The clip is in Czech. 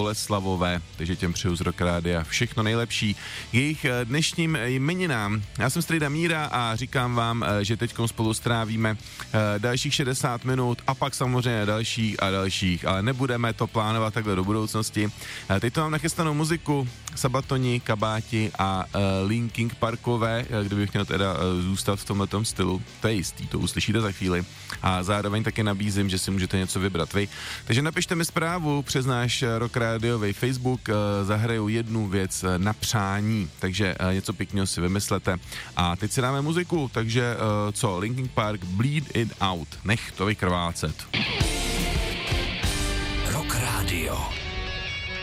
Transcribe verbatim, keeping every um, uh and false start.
Boleslavové, takže těm přeju z Rock Rádia všechno nejlepší jejich dnešním jmeninám. Já jsem Strejda Míra a říkám vám, že teď spolu strávíme dalších šedesát minut a pak samozřejmě dalších a dalších, ale nebudeme to plánovat takhle do budoucnosti. Teď to mám nachystanou muziku, Sabatoni, Kabáti a uh, Linkin Parkové, kdybych měl teda uh, zůstat v tomhletom stylu, to je jistý, to uslyšíte za chvíli. A zároveň taky nabízím, že si můžete něco vybrat vy. Takže napište mi zprávu přes náš Rock Rádiový Facebook, uh, zahraju jednu věc uh, na přání, takže uh, něco pěkného si vymyslete. A teď si dáme muziku, takže uh, co, Linkin Park, Bleed It Out, nech to vykrvácet. Rock Radio.